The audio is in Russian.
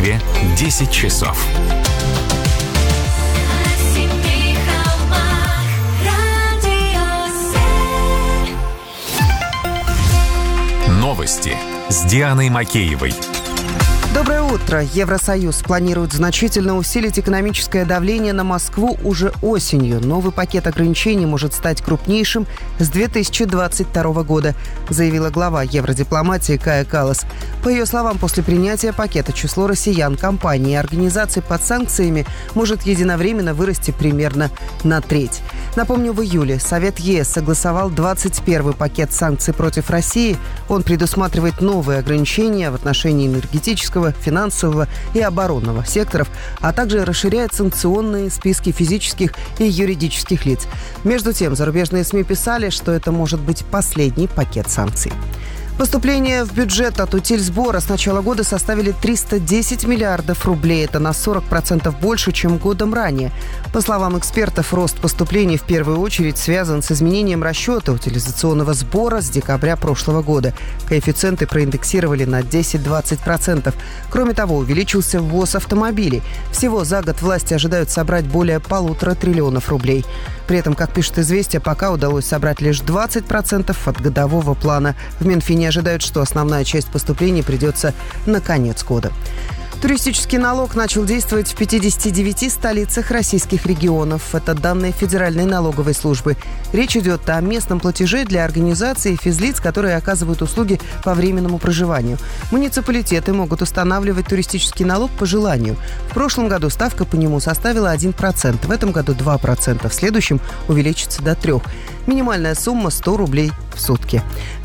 Москве 10 часов. Новости с Дианой Макеевой. Доброе утро. Евросоюз планирует значительно усилить экономическое давление на Москву уже осенью. Новый пакет ограничений может стать крупнейшим с 2022 года, заявила глава евродипломатии Кая Каллас. По ее словам, после принятия пакета число россиян, компаний и организаций под санкциями может единовременно вырасти примерно на треть. Напомню, в июле Совет ЕС согласовал 21-й пакет санкций против России. Он предусматривает новые ограничения в отношении энергетического, финансового и оборонного секторов, а также расширяет санкционные списки физических и юридических лиц. Между тем, зарубежные СМИ писали, что это может быть последний пакет санкций. Поступления в бюджет от утильсбора с начала года составили 310 миллиардов рублей. Это на 40% больше, чем годом ранее. По словам экспертов, рост поступлений в первую очередь связан с изменением расчета утилизационного сбора с декабря прошлого года. Коэффициенты проиндексировали на 10-20%. Кроме того, увеличился ввоз автомобилей. Всего за год власти ожидают собрать более 1,5 триллиона рублей. При этом, как пишет «Известия», пока удалось собрать лишь 20% от годового плана. В Минфине ожидают, что основная часть поступлений придется на конец года. Туристический налог начал действовать в 59 столицах российских регионов. Это данные Федеральной налоговой службы. Речь идет о местном платеже для организаций и физлиц, которые оказывают услуги по временному проживанию. Муниципалитеты могут устанавливать туристический налог по желанию. В прошлом году ставка по нему составила 1%, в этом году 2%, в следующем увеличится до 3%. Минимальная сумма – 100 рублей в сутки.